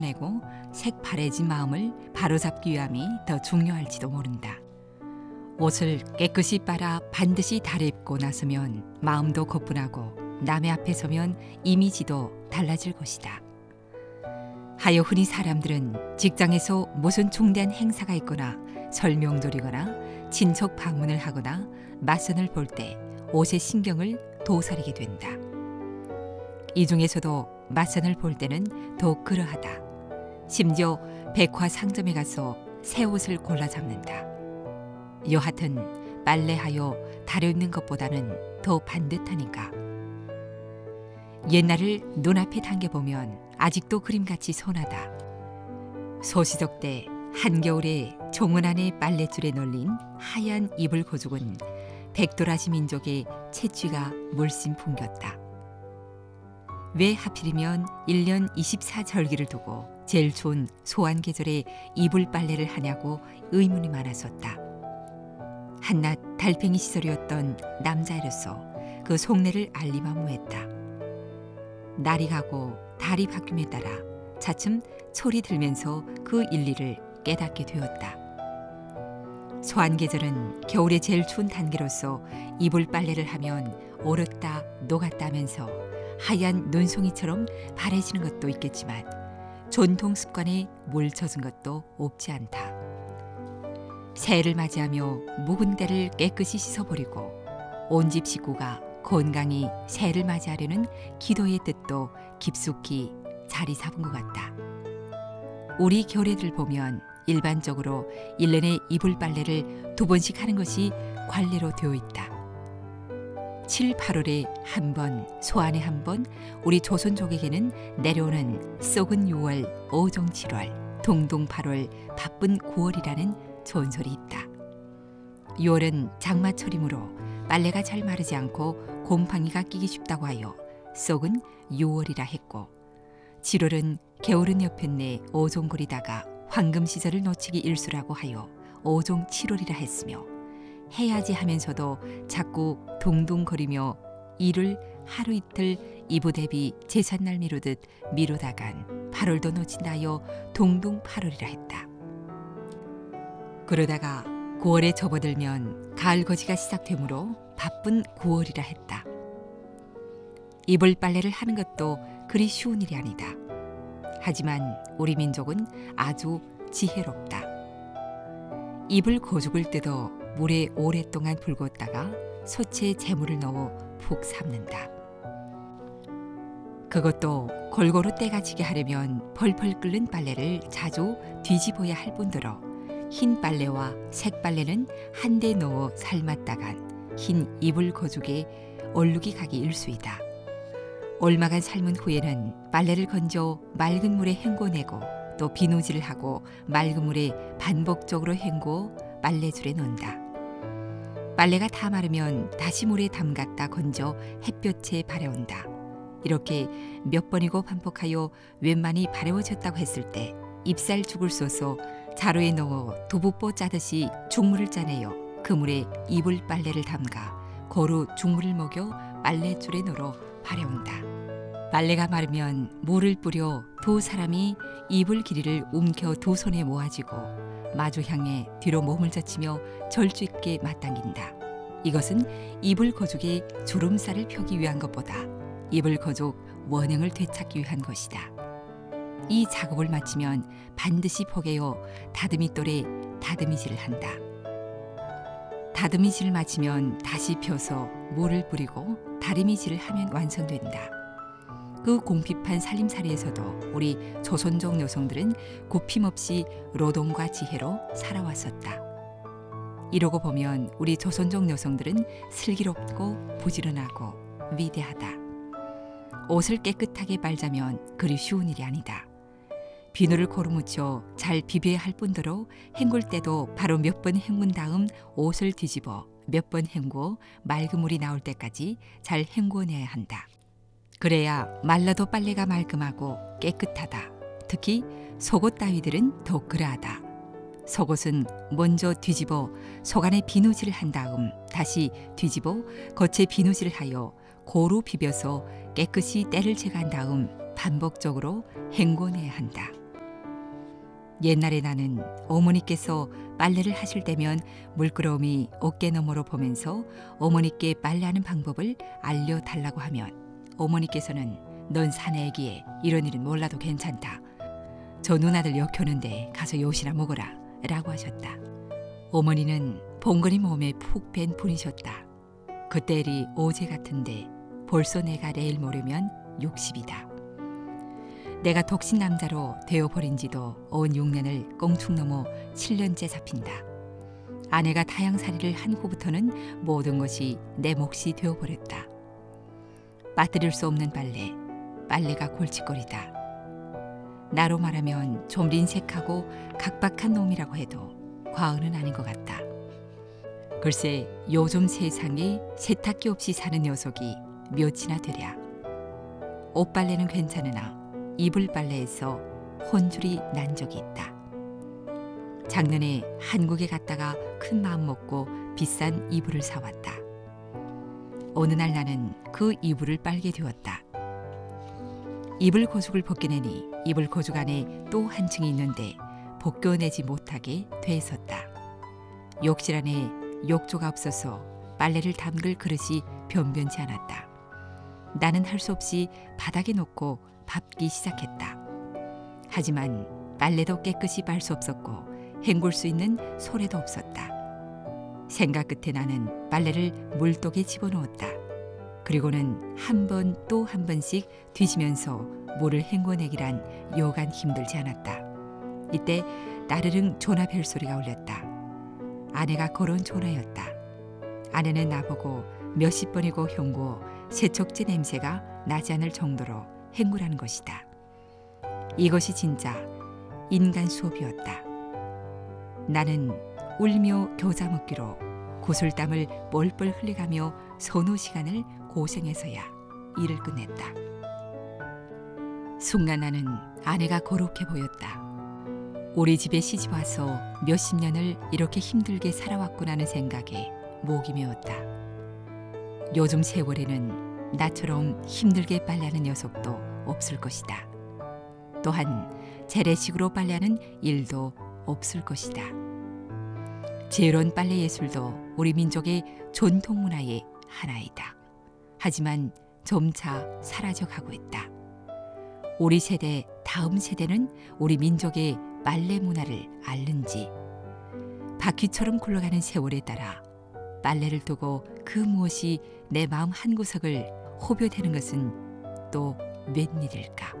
내고 색바래진 마음을 바로잡기 위함이 더 중요할지도 모른다. 옷을 깨끗이 빨아 반드시 다려입고 나서면 마음도 거뿐하고 남의 앞에 서면 이미지도 달라질 것이다. 하여 흔히 사람들은 직장에서 무슨 중대한 행사가 있거나 설명절이거나 친척 방문을 하거나 맞선을 볼 때 옷에 신경을 도사리게 된다. 이 중에서도 맞선을 볼 때는 더 그러하다. 심지어 백화상점에 가서 새 옷을 골라 잡는다. 여하튼 빨래하여 다려입는 것보다는 더 반듯하니까. 옛날을 눈앞에 당겨보면 아직도 그림같이 선하다. 소시적 때 한겨울에 종은 안에 빨랫줄에 널린 하얀 이불 고죽은 백도라지 민족의 채취가 물씬 풍겼다. 왜 하필이면 1년 24절기를 두고 제일 좋은 소환 계절에 이불 빨래를 하냐고 의문이 많았었다. 한낱 달팽이 시절이었던 남자애로서 그 속내를 알리마무했다. 날이 가고 달이 바뀜에 따라 차츰 철이 들면서 그 일리를 깨닫게 되었다. 소환 계절은 겨울의 제일 추운 단계로서 이불 빨래를 하면 얼었다 녹았다 하면서 하얀 눈송이처럼 바래지는 것도 있겠지만 전통 습관에 물 젖은 것도 없지 않다. 새해를 맞이하며 묵은 때를 깨끗이 씻어버리고 온 집 식구가 건강히 새해를 맞이하려는 기도의 뜻도 깊숙이 자리 잡은 것 같다. 우리 결례들 보면 일반적으로 1년에 이불 빨래를 2번씩 하는 것이 관례로 되어 있다. 7, 8월에 한 번, 소안에 한 번, 우리 조선족에게는 내려오는 썩은 6월, 어종 7월, 동동 8월, 바쁜 9월이라는 전설이 있다. 6월은 장마철이므로 빨래가 잘 마르지 않고 곰팡이가 끼기 쉽다고 하여 썩은 6월이라 했고, 7월은 게으른 여편네 어종거리다가 황금 시절을 놓치기 일수라고 하여 어종 7월이라 했으며, 해야지 하면서도 자꾸 둥둥거리며 일을 하루 이틀 이부대비 제삿날 미루듯 미루다간 8월도 놓친다 하여 동동 8월이라 했다. 그러다가 9월에 접어들면 가을거지가 시작되므로 바쁜 9월이라 했다. 이불 빨래를 하는 것도 그리 쉬운 일이 아니다. 하지만 우리 민족은 아주 지혜롭다. 이불 고죽을 뜯어 물에 오랫동안 불궜다가 소채에 재물을 넣어 푹 삶는다. 그것도 골고루 때가 지게 하려면 펄펄 끓는 빨래를 자주 뒤집어야 할 뿐더러 흰 빨래와 색 빨래는 한데 넣어 삶았다간 흰 이불 거죽에 얼룩이 가기 일수이다. 얼마간 삶은 후에는 빨래를 건져 맑은 물에 헹궈내고 또 비누질을 하고 맑은 물에 반복적으로 헹구어 빨래줄에 넣는다. 빨래가 다 마르면 다시 물에 담갔다 건져 햇볕에 바래온다. 이렇게 몇 번이고 반복하여 웬만히 바래워졌다고 했을 때 잎살죽을 쏘서 자루에 넣어 두부뽀 짜듯이 죽물을 짜내어 그 물에 이불 빨래를 담가 고루 죽물을 먹여 빨래줄에 넣어 바래온다. 빨래가 마르면 물을 뿌려 두 사람이 이불 길이를 움켜 두 손에 모아지고 마주 향해 뒤로 몸을 젖히며 절주 있게 맞당긴다. 이것은 이불 거죽의 주름살을 펴기 위한 것보다 이불 거죽 원형을 되찾기 위한 것이다. 이 작업을 마치면 반드시 포개어 다듬이돌에 다듬이질을 한다. 다듬이질을 마치면 다시 펴서 물을 뿌리고 다듬이질을 하면 완성된다. 그 공핍한 살림살이에서도 우리 조선족 여성들은 굽힘없이 노동과 지혜로 살아왔었다. 이러고 보면 우리 조선족 여성들은 슬기롭고 부지런하고 위대하다. 옷을 깨끗하게 빨자면 그리 쉬운 일이 아니다. 비누를 고루 묻혀 잘 비벼야 할 뿐더러 헹굴 때도 바로 몇 번 헹군 다음 옷을 뒤집어 몇 번 헹구어 맑은 물이 나올 때까지 잘 헹구어내야 한다. 그래야 말라도 빨래가 말끔하고 깨끗하다. 특히 속옷 따위들은 더 그러하다. 속옷은 먼저 뒤집어 속 안에 비누질을 한 다음 다시 뒤집어 겉에 비누질을 하여 고루 비벼서 깨끗이 때를 제거한 다음 반복적으로 헹궈내야 한다. 옛날에 나는 어머니께서 빨래를 하실 때면 물끄러움이 어깨너머로 보면서 어머니께 빨래하는 방법을 알려달라고 하면 어머니께서는 넌 사내애기에 이런 일은 몰라도 괜찮다. 저 누나들 역효는데 가서 요시나 먹어라 라고 하셨다. 어머니는 봉건이 몸에 푹 밴 분이셨다. 그때 일이 어제 같은데 벌써 내가 내일 모레면 60이다. 내가 독신 남자로 되어버린 지도 56년을 꽁충 넘어 7년째 잡힌다. 아내가 타양살이를 한 후부터는 모든 것이 내 몫이 되어버렸다. 빠뜨릴 수 없는 빨래, 빨래가 골칫거리다. 나로 말하면 좀 인색하고 각박한 놈이라고 해도 과언은 아닌 것 같다. 글쎄 요즘 세상에 세탁기 없이 사는 녀석이 몇이나 되랴. 옷빨래는 괜찮으나 이불 빨래에서 혼줄이 난 적이 있다. 작년에 한국에 갔다가 큰 마음 먹고 비싼 이불을 사왔다. 어느 날 나는 그 이불을 빨게 되었다. 이불 고죽을 벗겨내니 이불 고죽 안에 또 한 층이 있는데 벗겨내지 못하게 돼 있었다. 욕실 안에 욕조가 없어서 빨래를 담글 그릇이 변변치 않았다. 나는 할 수 없이 바닥에 놓고 밟기 시작했다. 하지만 빨래도 깨끗이 빨 수 없었고 헹굴 수 있는 소래도 없었다. 생각 끝에 나는 빨래를 물독에 집어넣었다. 그리고는 한 번 또 한 번씩 뒤지면서 물을 헹궈내기란 여간 힘들지 않았다. 이때 나르릉 전화 벨소리가 울렸다. 아내가 걸어온 전화였다. 아내는 나보고 몇십 번이고 헹구어 세척제 냄새가 나지 않을 정도로 헹구라는 것이다. 이것이 진짜 인간 수업이었다. 나는 울며 겨자 먹기로 구슬땀을 뻘뻘 흘려가며 서너 시간을 고생해서야 일을 끝냈다. 순간 나는 아내가 거룩해 보였다. 우리 집에 시집와서 몇십 년을 이렇게 힘들게 살아왔구나는 생각에 목이 메었다. 요즘 세월에는 나처럼 힘들게 빨래하는 녀석도 없을 것이다. 또한 재래식으로 빨래하는 일도 없을 것이다. 제이런 빨래 예술도 우리 민족의 전통 문화의 하나이다. 하지만 점차 사라져가고 있다. 우리 세대, 다음 세대는 우리 민족의 빨래 문화를 앓는지 바퀴처럼 굴러가는 세월에 따라 빨래를 두고 그 무엇이 내 마음 한구석을 호벼되는 것은 또 웬일일까?